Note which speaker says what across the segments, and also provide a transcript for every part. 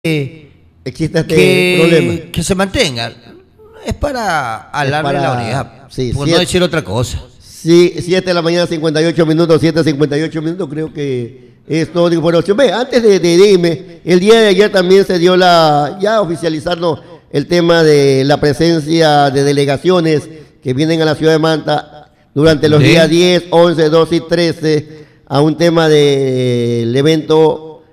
Speaker 1: existe este problema.
Speaker 2: Que se mantenga. Es para alarme la unidad,
Speaker 1: sí,
Speaker 2: por no decir otra cosa.
Speaker 1: Sí, 7 de la mañana, 58 minutos, 7:58 minutos, creo que es toda la información. Ve, antes de irme, el día de ayer también se dio ya oficializando el tema de la presencia de delegaciones que vienen a la ciudad de Manta durante los días 10, 11, 12 y 13 a un tema del evento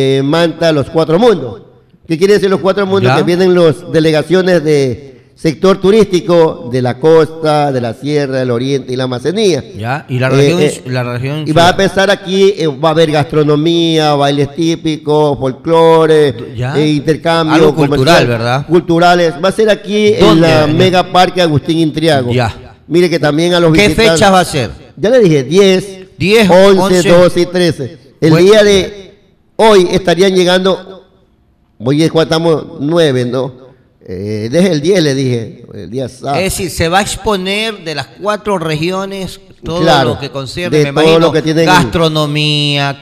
Speaker 1: Manta Los Cuatro Mundos. ¿Qué quiere decir los Cuatro Mundos? Que vienen las delegaciones de sector turístico de la costa, de la sierra, del oriente y la Amazonía.
Speaker 2: Ya, y la región.
Speaker 1: Y va a empezar aquí, va a haber gastronomía, bailes típicos, folclore, intercambio.
Speaker 2: Algo cultural, ¿verdad?
Speaker 1: Culturales. Va a ser aquí en la Mega Parque Agustín Intriago.
Speaker 2: Ya.
Speaker 1: Mire que también a los
Speaker 2: visitantes. ¿Qué fechas va a ser?
Speaker 1: Ya le dije, 10, 11, 12 y 13. El día de hoy estarían llegando, hoy estamos 9, ¿no? Desde el 10 le dije, el día sábado.
Speaker 2: Es decir, se va a exponer de las 4 regiones todo lo que concierne,
Speaker 1: me imagino, lo que tienen
Speaker 2: gastronomía,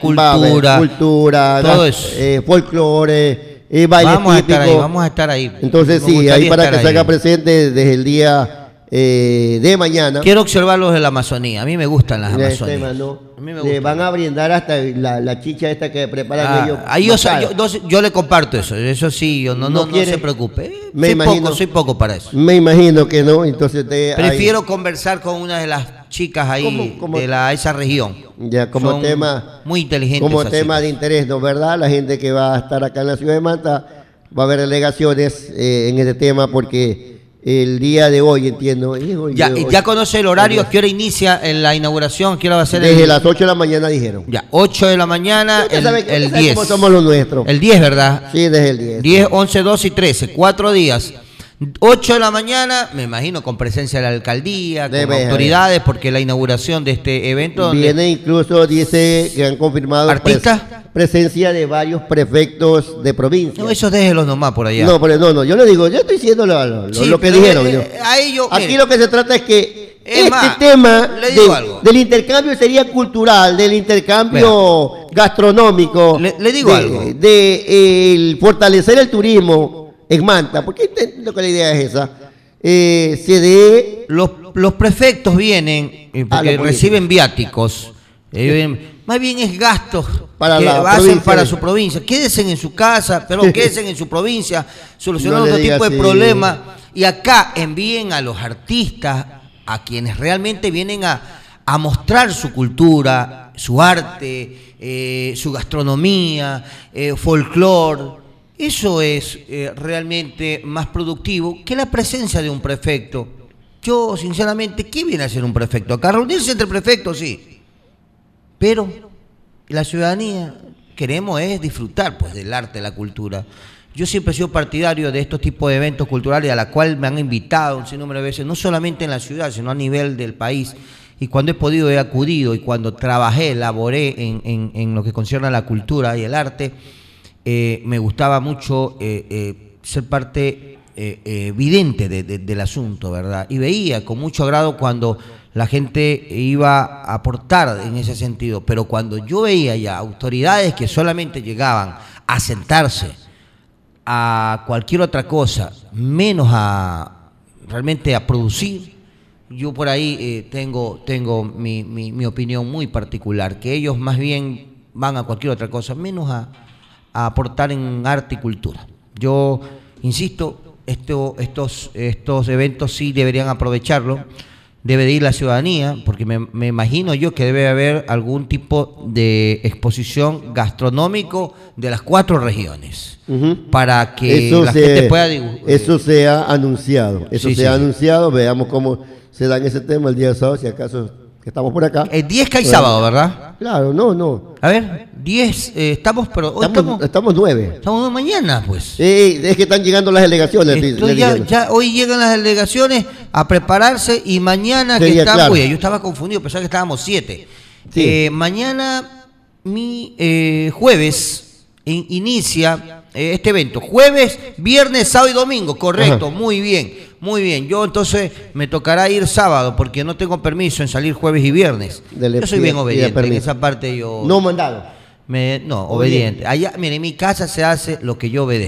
Speaker 2: cultura,
Speaker 1: todo eso, folclore, baile típico.
Speaker 2: Vamos a estar ahí.
Speaker 1: Entonces sí, ahí para que se haga presente desde el día de mañana.
Speaker 2: Quiero observar los de la Amazonía, a mí me gustan las Amazonías.
Speaker 1: Le van a brindar hasta la chicha esta que preparan ellos.
Speaker 2: Yo le comparto eso sí, no se preocupe. Soy poco para eso.
Speaker 1: Me imagino que no, entonces
Speaker 2: prefiero conversar con una de las chicas ahí de esa región.
Speaker 1: Ya, como
Speaker 2: son
Speaker 1: tema
Speaker 2: muy inteligentes.
Speaker 1: Como tema de interés, ¿no? ¿Verdad? La gente que va a estar acá en la ciudad de Manta va a haber delegaciones en este tema porque el día de hoy, entiendo.
Speaker 2: Ya conoce el horario, ¿a qué hora inicia la inauguración? ¿Qué hora va a ser?
Speaker 1: Desde las 8 de la mañana dijeron.
Speaker 2: Ya, 8 de la mañana, el 10.
Speaker 1: ¿Cómo somos los nuestros?
Speaker 2: El 10, ¿verdad?
Speaker 1: Sí, desde el 10.
Speaker 2: 10, 11, 12 y 13, 4 días. 8 de la mañana, me imagino, con presencia de la alcaldía, con autoridades, porque la inauguración de este evento...
Speaker 1: Viene incluso, dice que han confirmado...
Speaker 2: ¿Artistas?
Speaker 1: Presencia de varios prefectos de provincia.
Speaker 2: No, eso déjelos nomás por allá.
Speaker 1: No, yo le digo, yo estoy diciendo lo que dijeron. Aquí lo que se trata es que tema del intercambio sería cultural, del intercambio gastronómico,
Speaker 2: le digo algo.
Speaker 1: El fortalecer el turismo en Manta, porque la idea es esa.
Speaker 2: Los prefectos vienen porque reciben viáticos. Más bien es gastos que hacen para su provincia. Quédense en su casa, quédense en su provincia, solucionando otro tipo de problemas. Y acá envíen a los artistas, a quienes realmente vienen a mostrar su cultura, su arte, su gastronomía, folclore. Eso es realmente más productivo que la presencia de un prefecto. Yo, sinceramente, ¿qué viene a hacer un prefecto? Acá reunirse entre prefectos, sí. Pero la ciudadanía queremos disfrutar del arte, de la cultura. Yo siempre he sido partidario de estos tipos de eventos culturales a la cual me han invitado un sinnúmero de veces, no solamente en la ciudad, sino a nivel del país. Y cuando he podido he acudido, y cuando laboré en lo que concierne a la cultura y el arte, me gustaba mucho ser parte vidente del asunto, ¿verdad? Y veía con mucho agrado cuando la gente iba a aportar en ese sentido, pero cuando yo veía ya autoridades que solamente llegaban a sentarse a cualquier otra cosa, menos realmente a producir, yo por ahí tengo mi opinión muy particular, que ellos más bien van a cualquier otra cosa, menos a aportar en arte y cultura. Yo insisto, estos eventos sí deberían aprovecharlo. Debe de ir la ciudadanía, porque me imagino yo que debe haber algún tipo de exposición gastronómico de las 4 regiones, para que la gente pueda dibujar.
Speaker 1: Eso se ha anunciado, anunciado, veamos cómo se da en ese tema el día de sábado, si acaso estamos por acá.
Speaker 2: El 10 que hay sábado, ¿verdad?
Speaker 1: Claro, no.
Speaker 2: A ver, 10, estamos, pero hoy
Speaker 1: estamos 9.
Speaker 2: Estamos mañana, pues.
Speaker 1: Sí, es que están llegando las delegaciones.
Speaker 2: Hoy llegan las delegaciones a prepararse y mañana que estamos... Claro. Yo estaba confundido, pensaba que estábamos 7. Sí. Mañana, jueves, inicia este evento. Jueves, viernes, sábado y domingo, correcto, ajá. Muy bien. Yo entonces me tocará ir sábado porque no tengo permiso en salir jueves y viernes. Yo soy bien obediente, en esa parte yo...
Speaker 1: No mandado.
Speaker 2: No, obediente. Allá, mire, en mi casa se hace lo que yo obedezco.